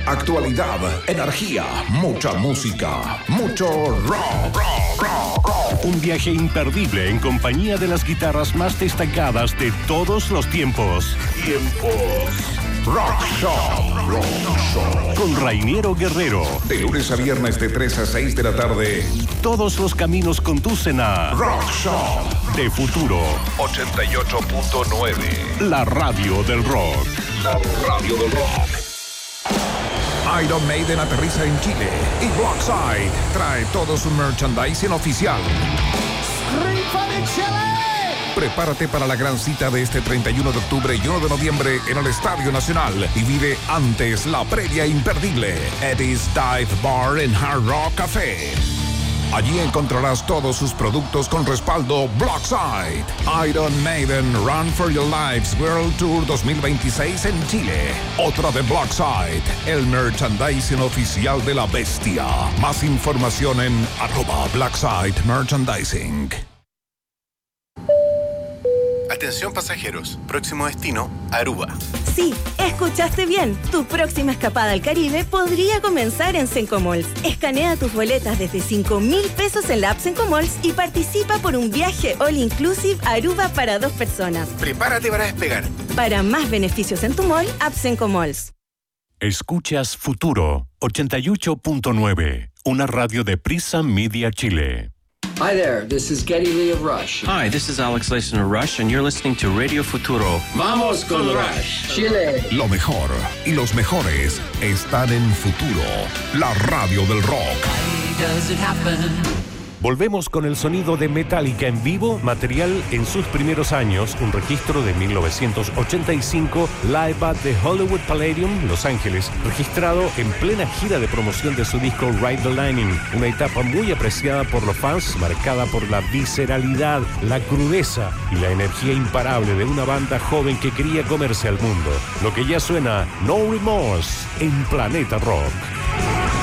Actualidad, energía, mucha música, mucho rock. Un viaje imperdible en compañía de las guitarras más destacadas de todos los tiempos. Rock Shop. Con Rainiero Guerrero. De lunes a viernes de 3 a 6 de la tarde. Todos los caminos conducen a Rock Shop. De Futuro 88.9. La radio del rock. La radio del rock. Iron Maiden aterriza en Chile y Blockside trae todo su merchandising oficial. Prepárate para la gran cita de este 31 de octubre y 1 de noviembre en el Estadio Nacional y vive antes la previa imperdible Eddie's Dive Bar and Hard Rock Café. Allí encontrarás todos sus productos con respaldo Blockside. Iron Maiden Run for Your Lives World Tour 2026 en Chile. Otra de Blockside, el merchandising oficial de la bestia. Más información en @Blockside Merchandising. Atención pasajeros, próximo destino, Aruba. Sí, escuchaste bien. Tu próxima escapada al Caribe podría comenzar en Sencomalls. Escanea tus boletas desde 5,000 pesos en la app Sencomalls y participa por un viaje all inclusive a Aruba para 2 personas. Prepárate para despegar. Para más beneficios en tu mall, app Sencomalls. Escuchas Futuro 88.9, una radio de Prisa Media Chile. Hi there, this is Geddy Lee of Rush. Hi, this is Alex Lacen of Rush, and you're listening to Radio Futuro. Vamos con Rush, Chile. Lo mejor y los mejores están en Futuro, la radio del rock. Why does it happen? Volvemos con el sonido de Metallica en vivo, material en sus primeros años, un registro de 1985, Live at the Hollywood Palladium, Los Ángeles, registrado en plena gira de promoción de su disco Ride the Lightning, una etapa muy apreciada por los fans, marcada por la visceralidad, la crudeza y la energía imparable de una banda joven que quería comerse al mundo. Lo que ya suena No Remorse en Planeta Rock.